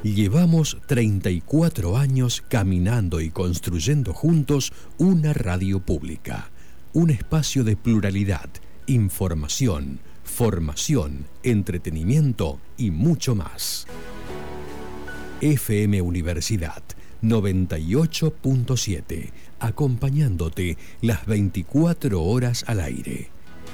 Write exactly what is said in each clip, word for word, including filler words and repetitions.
Llevamos treinta y cuatro años caminando y construyendo juntos una radio pública, un espacio de pluralidad, información, formación, entretenimiento y mucho más. F M Universidad noventa y ocho punto siete, acompañándote las veinticuatro horas al aire.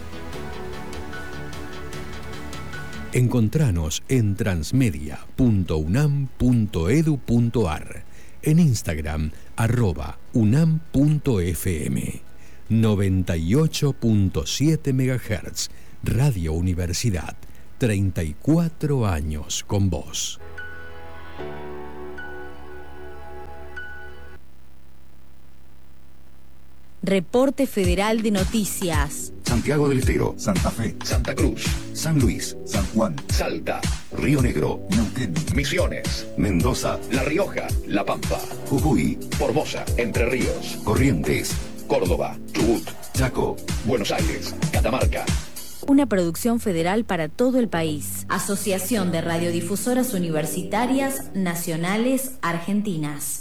Encontranos en transmedia punto unam punto edu punto ar, en Instagram arroba unam punto f m. noventa y ocho punto siete megahertz, Radio Universidad, treinta y cuatro años con vos. Reporte Federal de Noticias. Santiago del Estero, Santa Fe, Santa Cruz, San Luis, San Juan, Salta, Río Negro, Neuquén, Misiones, Mendoza, La Rioja, La Pampa, Jujuy, Formosa, Entre Ríos, Corrientes, Córdoba, Chubut, Chaco, Buenos Aires, Catamarca. Una producción federal para todo el país. Asociación de Radiodifusoras Universitarias Nacionales Argentinas.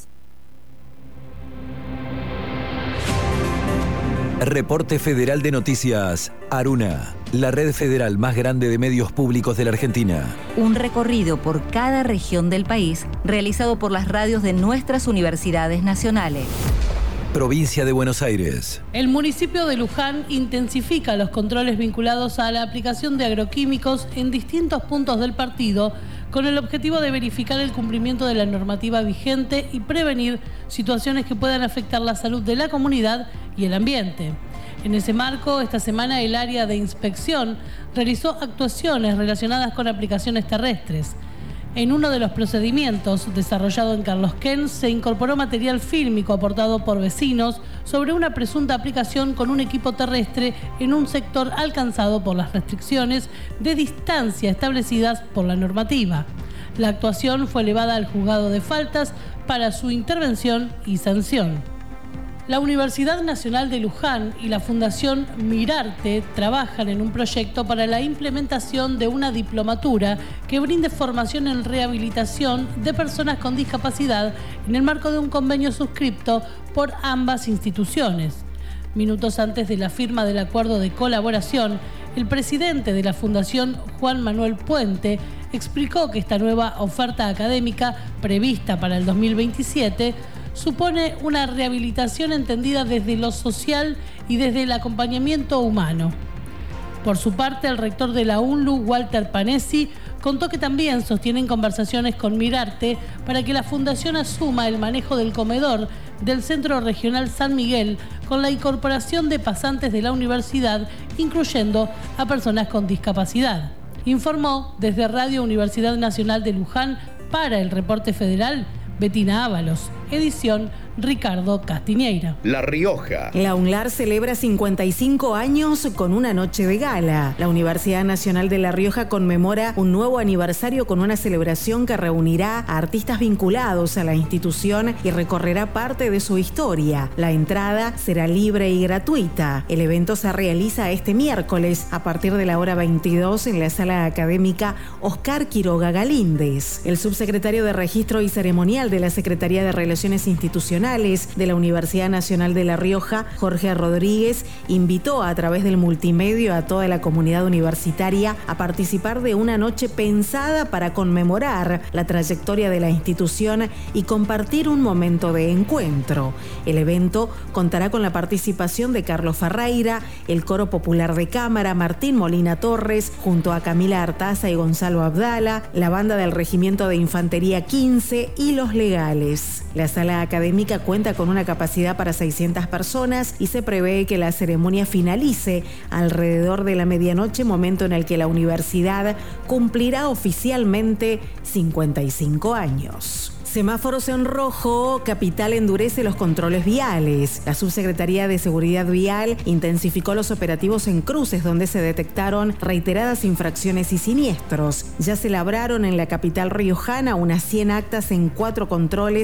Reporte Federal de Noticias, Aruna, la red federal más grande de medios públicos de la Argentina. Un recorrido por cada región del país realizado por las radios de nuestras universidades nacionales. Provincia de Buenos Aires. El municipio de Luján intensifica los controles vinculados a la aplicación de agroquímicos en distintos puntos del partido con el objetivo de verificar el cumplimiento de la normativa vigente y prevenir situaciones que puedan afectar la salud de la comunidad y el ambiente. En ese marco, esta semana el área de inspección realizó actuaciones relacionadas con aplicaciones terrestres. En uno de los procedimientos desarrollado en Carlos Ken se incorporó material fílmico aportado por vecinos sobre una presunta aplicación con un equipo terrestre en un sector alcanzado por las restricciones de distancia establecidas por la normativa. La actuación fue elevada al juzgado de faltas para su intervención y sanción. La Universidad Nacional de Luján y la Fundación Mirarte trabajan en un proyecto para la implementación de una diplomatura que brinde formación en rehabilitación de personas con discapacidad en el marco de un convenio suscripto por ambas instituciones. Minutos antes de la firma del acuerdo de colaboración, el presidente de la Fundación, Juan Manuel Puente, explicó que esta nueva oferta académica prevista para el dos mil veintisiete supone una rehabilitación entendida desde lo social y desde el acompañamiento humano. Por su parte, el rector de la U N L U, Walter Panesi, contó que también sostienen conversaciones con Mirarte para que la fundación asuma el manejo del comedor del Centro Regional San Miguel con la incorporación de pasantes de la universidad, incluyendo a personas con discapacidad. Informó desde Radio Universidad Nacional de Luján para el Reporte Federal, Betina Ábalos, edición Ricardo Castiñeira. La Rioja. La UNLAR celebra cincuenta y cinco años con una noche de gala. La Universidad Nacional de La Rioja conmemora un nuevo aniversario con una celebración que reunirá a artistas vinculados a la institución y recorrerá parte de su historia. La entrada será libre y gratuita. El evento se realiza este miércoles a partir de la hora veintidós en la sala académica Oscar Quiroga Galíndez. El subsecretario de Registro y Ceremonial de la Secretaría de Relaciones Institucionales de la Universidad Nacional de La Rioja, Jorge Rodríguez, invitó a través del multimedio a toda la comunidad universitaria a participar de una noche pensada para conmemorar la trayectoria de la institución y compartir un momento de encuentro. El evento contará con la participación de Carlos Ferreira, el Coro Popular de Cámara, Martín Molina Torres, junto a Camila Artaza y Gonzalo Abdala, la banda del Regimiento de Infantería quince y los legales. La sala académica cuenta con una capacidad para seiscientas personas y se prevé que la ceremonia finalice alrededor de la medianoche, momento en el que la universidad cumplirá oficialmente cincuenta y cinco años. Semáforos en rojo, Capital endurece los controles viales. La Subsecretaría de Seguridad Vial intensificó los operativos en cruces donde se detectaron reiteradas infracciones y siniestros. Ya se labraron en la capital riojana unas cien actas en cuatro controles y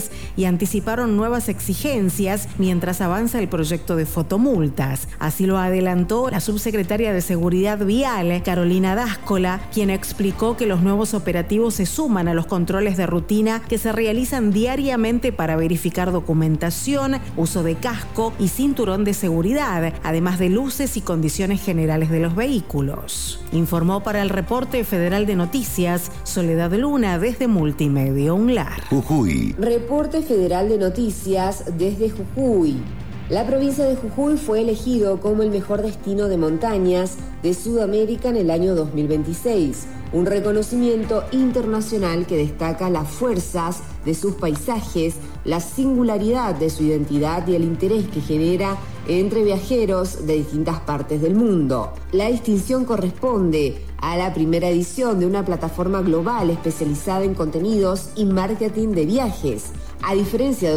anticiparon nuevas exigencias mientras avanza el proyecto de fotomultas. Así lo adelantó la subsecretaria de Seguridad Vial, Carolina Dáscola, quien explicó que los nuevos operativos se suman a los controles de rutina que se realizan diariamente para verificar documentación, uso de casco y cinturón de seguridad, además de luces y condiciones generales de los vehículos. Informó para el Reporte Federal de Noticias Soledad Luna desde Multimedia UNLAR. Jujuy. Reporte Federal de Noticias desde Jujuy. La provincia de Jujuy fue elegido como el mejor destino de montañas de Sudamérica en el año dos mil veintiséis, un reconocimiento internacional que destaca las fuerzas de sus paisajes, la singularidad de su identidad y el interés que genera entre viajeros de distintas partes del mundo. La distinción corresponde a la primera edición de una plataforma global especializada en contenidos y marketing de viajes. A diferencia de